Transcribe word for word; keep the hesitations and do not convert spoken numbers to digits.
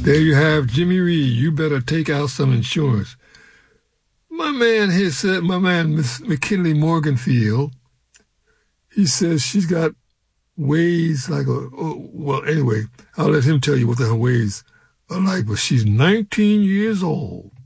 There you have Jimmy Reed. You better take out some insurance. My man here said, my man, Miss McKinley Morganfield, he says she's got ways like a, oh, well, anyway, I'll let him tell you what the her ways are like, but she's nineteen years old.